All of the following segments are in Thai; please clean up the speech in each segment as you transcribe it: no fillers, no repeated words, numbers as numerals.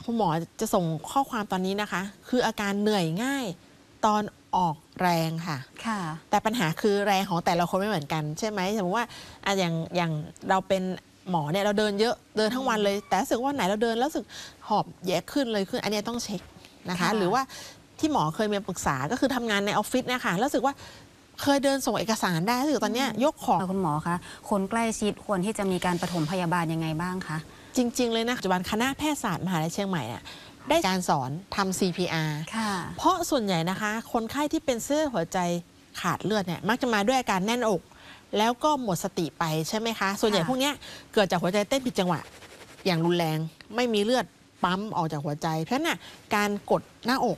คุณหมอจะส่งข้อความตอนนี้นะคะ คืออาการเหนื่อยง่ายตอนออกแรงค่ะแต่ปัญหาคือแรงของแต่ละคนไม่เหมือนกันใช่ไหมสมมติว่าอย่างเราเป็นหมอเนี่ยเราเดินเยอะเดินทั้งวันเลยแต่รู้สึกว่าไหนเราเดินแล้วรู้สึกหอบแย่ขึ้นเลยขึ้นอันนี้ต้องเช็คนะคะหรือว่าที่หมอเคยมีปรึกษาก็คือทำงานในออฟฟิศเนี่ยค่ะรู้สึกว่าเคยเดินส่งเอกสารได้รู้สึกตอนนี้ยกของคุณหมอคะคนใกล้ชิดควรที่จะมีการปฐมพยาบาลยังไงบ้างคะจริงๆเลยนะปัจจุบันคณะแพทยศาสตร์มหาวิทยาลัยเชียงใหม่เนี่ยได้การสอนทำ CPR เพราะส่วนใหญ่นะคะคนไข้ที่เป็นเส้นเลือดหัวใจขาดเลือดเนี่ยมักจะมาด้วยอาการแน่นอกแล้วก็หมดสติไปใช่ไหมคะส่วนใหญ่พวกนี้เกิดจากหัวใจเต้นผิดจังหวะอย่างรุนแรงไม่มีเลือดปั๊มออกจากหัวใจเพราะฉะนั้นการกดหน้าอก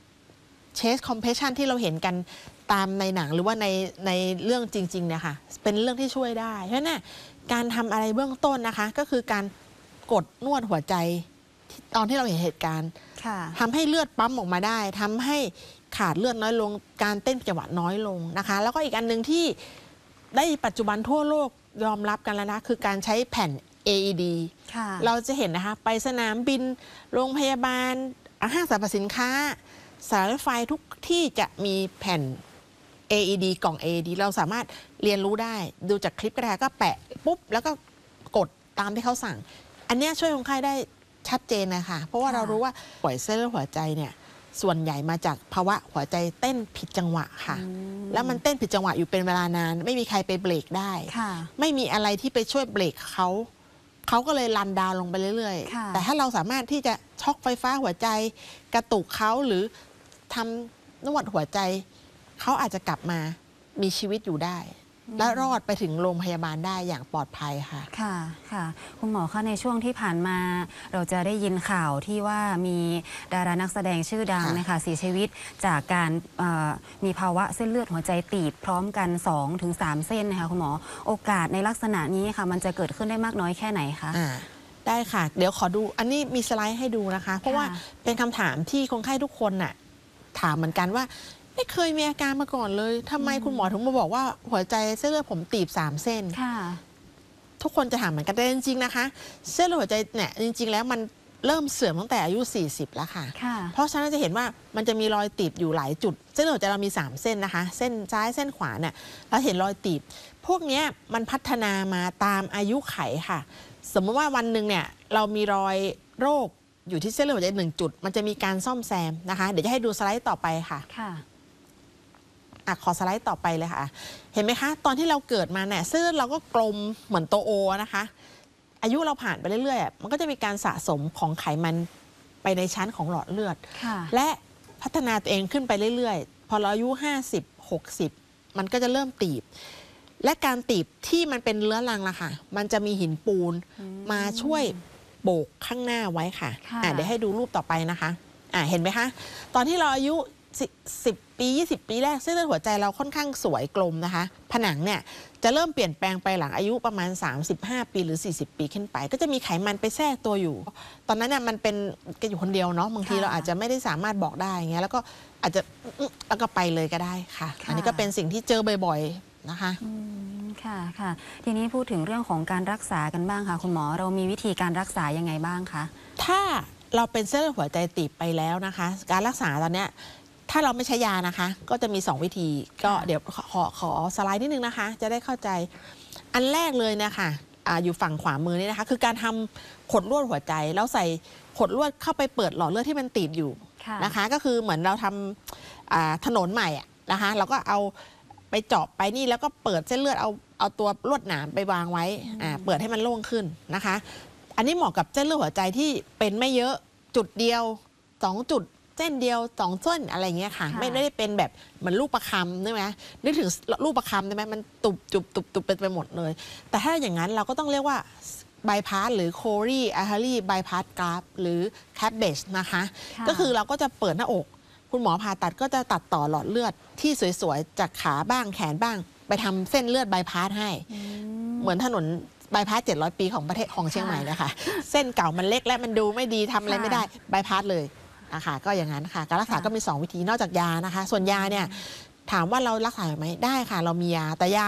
chest compression ที่เราเห็นกันตามในหนังหรือว่าในเรื่องจริงๆเนี่ยค่ะเป็นเรื่องที่ช่วยได้เพราะฉะนั้นการทำอะไรเบื้องต้นนะคะก็คือการกดนวดหัวใจตอนที่เราเห็นเหตุการณ์ทำให้เลือดปั๊มออกมาได้ทำให้ขาดเลือดน้อยลงการเต้นจังหวะน้อยลงนะคะแล้วก็อีกอันนึงที่ได้ปัจจุบันทั่วโลกยอมรับกันแล้วนะคือการใช้แผ่น AED เราจะเห็นนะคะไปสนามบินโรงพยาบาลห้างสรรพสินค้าสายรถไฟทุกที่จะมีแผ่น AED กล่อง AED เราสามารถเรียนรู้ได้ดูจากคลิปก็ได้ก็แปะปุ๊บแล้วก็กดตามที่เขาสั่งอันนี้ช่วยคนไข้ได้ชัดเจนนะคะเพราะว่าเรารู้ว่าปล่อยเส้นเลือดหัวใจเนี่ยส่วนใหญ่มาจากภาวะหัวใจเต้นผิดจังหวะค่ะแล้วมันเต้นผิดจังหวะอยู่เป็นเวลานานไม่มีใครไปเบรกได้ไม่มีอะไรที่ไปช่วยเบรกเขาก็เลยรันดาวลงไปเรื่อยๆแต่ถ้าเราสามารถที่จะช็อคไฟฟ้าหัวใจกระตุกเขาหรือทำนวดหัวใจเขาอาจจะกลับมามีชีวิตอยู่ได้และรอดไปถึงโรงพยาบาลได้อย่างปลอดภัยค่ะค่ะคุณหมอคะในช่วงที่ผ่านมาเราจะได้ยินข่าวที่ว่ามีดารานักแสดงชื่อดังนะคะเสียชีวิตจากการมีภาวะเส้นเลือดหัวใจตีบพร้อมกัน 2-3 เส้นนะคะคุณหมอโอกาสในลักษณะนี้ค่ะมันจะเกิดขึ้นได้มากน้อยแค่ไหนคะได้ค่ะเดี๋ยวขอดูอันนี้มีสไลด์ให้ดูนะคะเพราะว่าเป็นคำถามที่คนไข้ทุกคนน่ะถามเหมือนกันว่าไม่เคยมีอาการมาก่อนเลยทำไมคุณหมอถึงมาบอกว่าหัวใจเส้นเลือดผมตีบ3 เส้นทุกคนจะถามเหมือนกันแต่จริงๆนะคะเส้นเลือดหัวใจเนี่ยจริงๆแล้วมันเริ่มเสื่อมตั้งแต่อายุ40แล้วค่ะเพราะฉะนั้นจะเห็นว่ามันจะมีรอยตีบอยู่หลายจุดเส้นเลือดหัวใจเรามี3 เส้นนะคะเส้นซ้ายเส้นขวาเนี่ยเราเห็นรอยตีบพวกนี้มันพัฒนามาตามอายุไขค่ะสมมติว่าวันหนึ่งเนี่ยเรามีรอยโรคอยู่ที่เส้นเลือดหัวใจ1 จุดมันจะมีการซ่อมแซมนะคะเดี๋ยวจะให้ดูสไลด์ต่อไปค่ะขอสไลด์ต่อไปเลยค่ะเห็นไหมคะตอนที่เราเกิดมาเนี่ยเส้นเราก็กลมเหมือนตัวโอนะคะอายุเราผ่านไปเรื่อยๆมันก็จะมีการสะสมของไขมันไปในชั้นของหลอดเลือดและพัฒนาตัวเองขึ้นไปเรื่อยๆพอเราอายุ50-60มันก็จะเริ่มตีบและการตีบที่มันเป็นเรื้อรังล่ะค่ะมันจะมีหินปูนมาช่วยโบกข้างหน้าไว้ค่ะเดี๋ยวให้ดูรูปต่อไปนะคะเห็นไหมคะตอนที่เราอายุ10 ปี 20 ปีแรกเส้นเลือดหัวใจเราค่อนข้างสวยกลมนะคะผนังเนี่ยจะเริ่มเปลี่ยนแปลงไปหลังอายุประมาณ35 ปีหรือ40 ปีขึ้นไปก็จะมีไขมันไปแทรกตัวอยู่ตอนนั้นเนี่ยมันเป็นกันอยู่คนเดียวเนาะบางทีเราอาจจะไม่ได้สามารถบอกได้อย่างเงี้ยแล้วก็อาจจะแล้วก็ไปเลยก็ได้ค่ะอันนี้ก็เป็นสิ่งที่เจอบ่อยๆนะคะค่ะทีนี้พูดถึงเรื่องของการรักษากันบ้างค่ะคุณหมอเรามีวิธีการรักษายังไงบ้างคะถ้าเราเป็นเส้นเลือดหัวใจตีบไปแล้วนะคะการรักษาตอนเนี้ยถ้าเราไม่ใช้ยานะคะก็จะมี2 วิธีก็เดี๋ยวขอสไลด์นิดนึงนะคะจะได้เข้าใจอันแรกเลยนะคะอยู่ฝั่งขวามือนี่นะคะคือการทำขดลวดหัวใจแล้วใส่ขดลวดเข้าไปเปิดหลอดเลือดที่มันตีบอยู่นะคะก็คือเหมือนเราทำถนนใหม่นะคะเราก็เอาไปเจาะไปนี่แล้วก็เปิดเส้นเลือดเอาตัวลวดหนามไปวางไว้เปิดให้มันโล่งขึ้นนะคะอันนี้เหมาะกับเส้นเลือดหัวใจที่เป็นไม่เยอะจุดเดียว2 จุดเส้นเดียว2 เส้นอะไรเงี้ยค่ะไม่ได้เป็นแบบเหมือนลูกประคำใช่ไหมนึกถึงลูกประคำได้ไหมมันตุบจุบไปหมดเลยแต่ถ้าอย่างนั้นเราก็ต้องเรียกว่าบายพาสหรือโครีอาร์เทอรี่บายพาสกราฟหรือแคปเบจนะคะก็คือเราก็จะเปิดหน้าอกคุณหมอผ่าตัดก็จะตัดต่อหลอดเลือดที่สวยๆจากขาบ้างแขนบ้างไปทำเส้นเลือดบายพาสให้เหมือนถนนบายพาส700 ปีของประเทศของเชียงใหม่นะคะเส้นเก่ามันเล็กและมันดูไม่ดีทำอะไรไม่ได้บายพาสเลยนะคะก็อย่างนั้นค่ะการรักษาก็มี2 วิธีนอกจากยานะคะส่วนยาเนี่ยถามว่าเรารักษาไหมได้ค่ะเรามียาแต่ยา